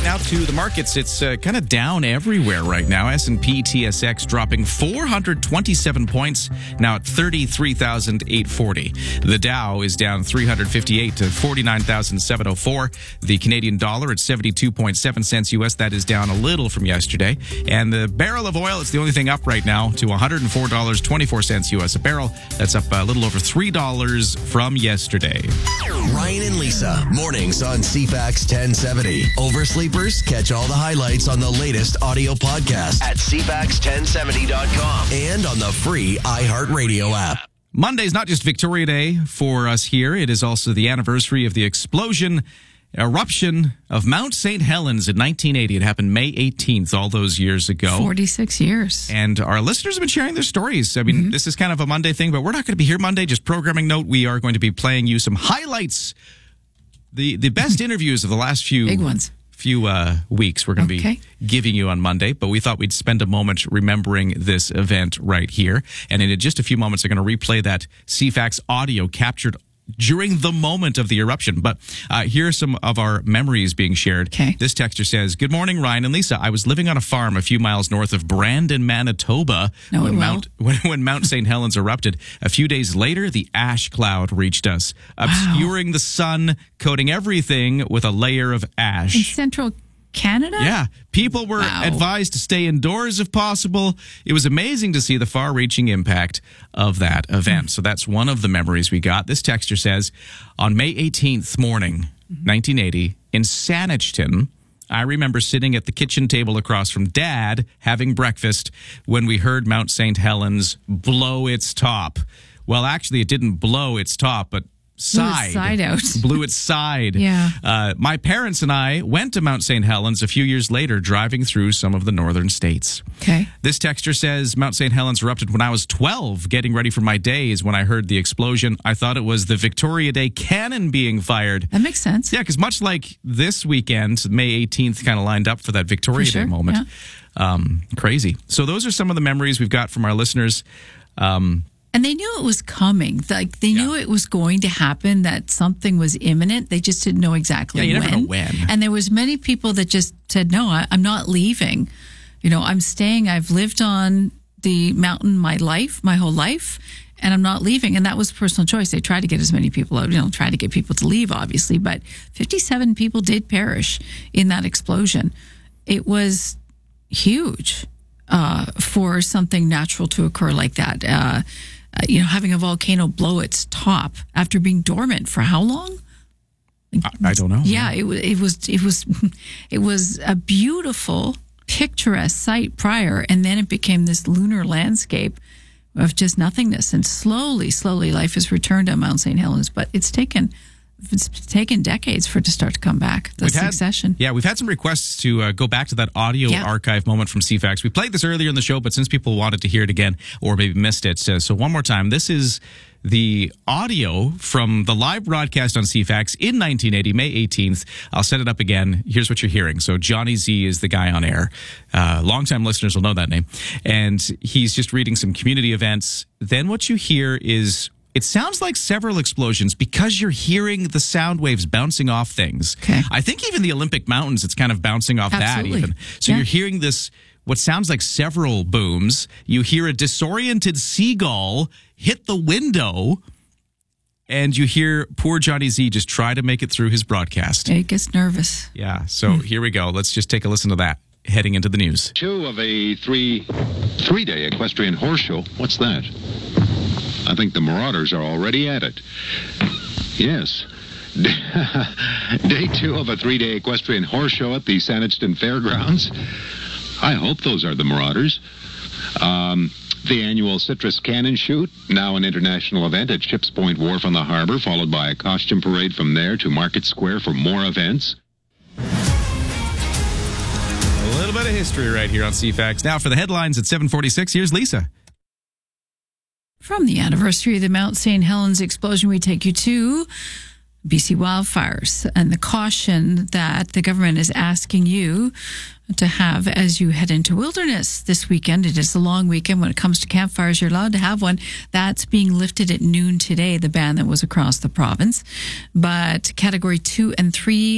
Now to the markets. It's kind of down everywhere right now. S&P TSX dropping 427 points, now at 33,840. The Dow is down 358 to 49,704. The Canadian dollar at 72.7 cents US. That is down a little from yesterday. And the barrel of oil, it's the only thing up right now, to $104.24 US a barrel. That's up a little over $3 from yesterday. Ryan and Lisa, mornings on CFAX 1070. Oversleepers, catch all the highlights on the latest audio podcast at CFAX1070.com and on the free iHeartRadio app. Monday's not just Victoria Day for us here. It is also the anniversary of the eruption of Mount St. Helens in 1980. It happened May 18th, all those years ago. 46 years. And our listeners have been sharing their stories. I mean, this is kind of a Monday thing, but we're not going to be here Monday. Just programming note, we are going to be playing you some highlights, the best interviews of the last few big ones. Weeks we're going to be giving you on Monday, but we thought we'd spend a moment remembering this event right here. And in just a few moments, I'm going to replay that CFAX audio captured during the moment of the eruption. But here are some of our memories being shared. Okay. This texter says, "Good morning, Ryan and Lisa. I was living on a farm a few miles north of Brandon, Manitoba when Mount St. Helens erupted. A few days later, the ash cloud reached us, obscuring the sun, coating everything with a layer of ash." In central Canada? Yeah. People were advised to stay indoors if possible. It was amazing to see the far-reaching impact of that event. So that's one of the memories we got. This texter says, on May 18th morning, 1980, in Saanich, I remember sitting at the kitchen table across from Dad having breakfast when we heard Mount St. Helens blow its top. Well, actually, it didn't blow its top, but blew its side. Yeah. My parents and I went to Mount St. Helens a few years later, driving through some of the northern states. Okay. This texter says, Mount St. Helens erupted when I was 12. Getting ready for my days when I heard the explosion. I thought it was the Victoria Day cannon being fired. That makes sense. Yeah, because much like this weekend, May 18th kind of lined up for that Victoria Day moment. Yeah. Crazy. So those are some of the memories we've got from our listeners. And they knew it was coming. Like they knew it was going to happen, that something was imminent. They just didn't know exactly when. Yeah, you never know when. And there was many people that just said, no, I'm not leaving. You know, I'm staying. I've lived on the mountain my whole life, and I'm not leaving. And that was personal choice. They tried to get as many people out, try to get people to leave, obviously. But 57 people did perish in that explosion. It was huge for something natural to occur like that. Having a volcano blow its top after being dormant for how long? I don't know. Yeah, it was a beautiful, picturesque sight prior, and then it became this lunar landscape of just nothingness. And slowly, life has returned on Mount St. Helens, but it's taken decades for it to start to come back. The succession. We've had some requests to go back to that audio archive moment from CFAX. We played this earlier in the show, but since people wanted to hear it again or maybe missed it, so one more time, this is the audio from the live broadcast on CFAX in 1980, May 18th. I'll set it up again. Here's what you're hearing. So Johnny Z is the guy on air. Longtime listeners will know that name. And he's just reading some community events. Then what you hear is, it sounds like several explosions because you're hearing the sound waves bouncing off things. Okay. I think even the Olympic Mountains, it's kind of bouncing off that even. So you're hearing this, what sounds like several booms. You hear a disoriented seagull hit the window, and you hear poor Johnny Z just try to make it through his broadcast. It gets nervous. Yeah, so here we go. Let's just take a listen to that heading into the news. Show of a three-day equestrian horse show. What's that? I think the Marauders are already at it. Yes. Day 2 of a 3-day equestrian horse show at the Saanich Fairgrounds. I hope those are the Marauders. The annual Citrus Cannon Shoot, now an international event at Ships Point Wharf on the harbor, followed by a costume parade from there to Market Square for more events. A little bit of history right here on CFAX. Now for the headlines at 7:46, here's Lisa. From the anniversary of the Mount St. Helens explosion, we take you to BC wildfires and the caution that the government is asking you to have as you head into wilderness this weekend. It is a long weekend. When it comes to campfires, you're allowed to have one. That's being lifted at noon today, the ban that was across the province. But Category 2 and 3